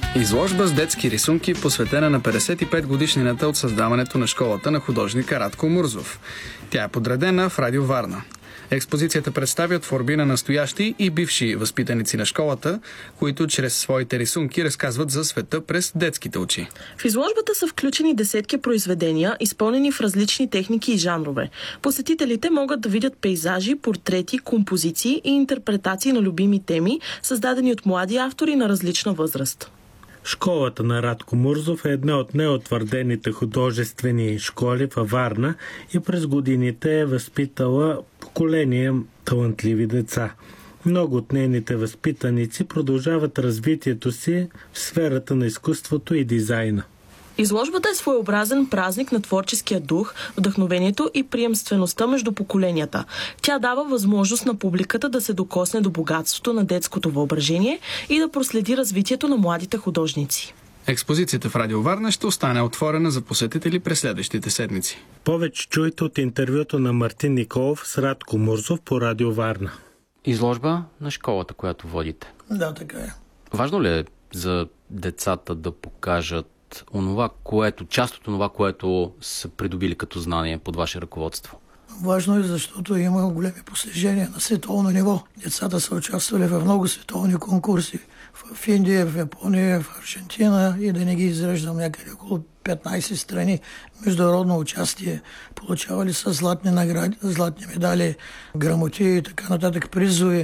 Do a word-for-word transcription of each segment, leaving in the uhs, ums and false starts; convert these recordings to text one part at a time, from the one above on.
Изложба с детски рисунки, посветена на петдесет и пет годишнината от създаването на школата на художника Радко Мурзов. Тя е подредена в Радио Варна. Експозицията представя творби на настоящи и бивши възпитаници на школата, които чрез своите рисунки разказват за света през детските очи. В изложбата са включени десетки произведения, изпълнени в различни техники и жанрове. Посетителите могат да видят пейзажи, портрети, композиции и интерпретации на любими теми, създадени от млади автори на различна възраст. Школата на Радко Мурзов е една от неутвърдените художествени школи във Варна и през годините е възпитала поколение талантливи деца. Много от нейните възпитаници продължават развитието си в сферата на изкуството и дизайна. Изложбата е своеобразен празник на творческия дух, вдъхновението и приемствеността между поколенията. Тя дава възможност на публиката да се докосне до богатството на детското въображение и да проследи развитието на младите художници. Експозицията в Радио Варна ще остане отворена за посетители през следващите седмици. Повече чуйте от интервюто на Мартин Николов с Радко Мурзов по Радио Варна. Изложба на школата, която водите. Да, така е. Важно ли е за децата да покажат онова, което, част от това, което са придобили като знание под ваше ръководство? Важно е, защото има големи постижения на световно ниво. Децата са участвали в много световни конкурси. В Индия, в Япония, в Аржентина и да не ги изреждам, някъде около петнайсет страни международно участие. Получавали са златни награди, златни медали, грамоти и така нататък, призови.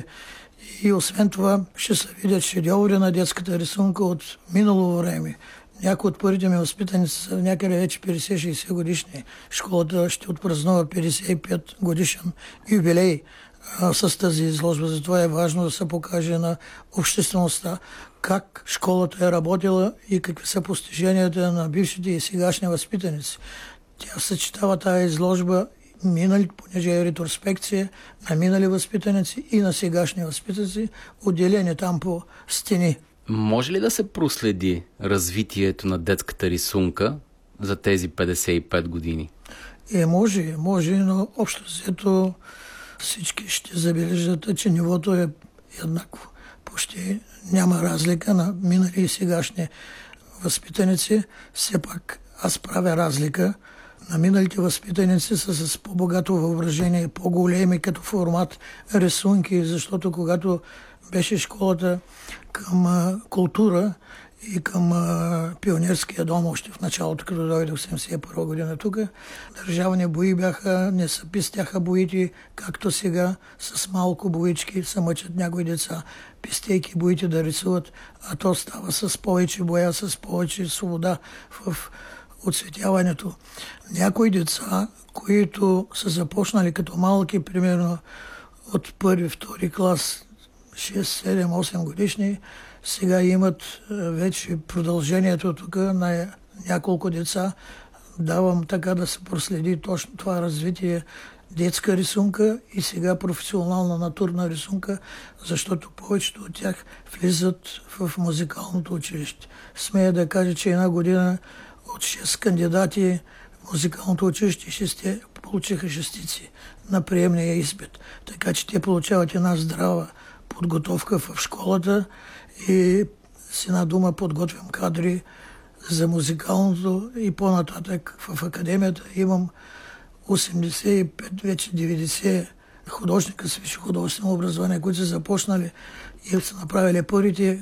И освен това ще се видят шедьоври на детската рисунка от минало време. Някои от първите ми възпитаници са някъде вече петдесет-шейсет годишни. Школата ще отпразнува петдесет и пет годишен юбилей а, с тази изложба. Затова е важно да се покаже на обществеността как школата е работила и какви са постиженията на бившите и сегашни възпитаници. Тя съчетава тази изложба минали, понеже е ретроспекция на минали възпитаници и на сегашни възпитаници, отделени там по стени. Може ли да се проследи развитието на детската рисунка за тези петдесет и пет години? Е, може, може, но общо взето всички ще забележат, че нивото е еднакво. Почти няма разлика на минали и сегашни възпитаници. Все пак аз правя разлика. На миналите възпитаници са с по-богато въображение, по-големи като формат рисунки, защото когато беше школата към а, култура и към а, пионерския дом, още в началото, като дойдох в седемдесет и първа година тук, държавни бои бяха, не се пистяха боите, както сега, с малко боички се мъчат някои деца, пистейки боите да рисуват, а то става с повече боя, с повече свобода в оцветяването. Някои деца, които са започнали като малки, примерно от първи, втори клас, шест, седем, осем годишни, сега имат вече продължението тук на няколко деца. Давам така да се проследи точно това развитие, детска рисунка и сега професионална натурна рисунка, защото повечето от тях влизат в музикалното училище. Смея да кажа, че една година от шест кандидати в музикалното училище шесте получиха шестици на приемния изпит. Така че те получават една здрава подготовка в школата и с една дума подготвям кадри за музикалното и по-нататък в академията. Имам осемдесет и пет, вече деветдесет художника с висше художествено образование, които са започнали и са направили първите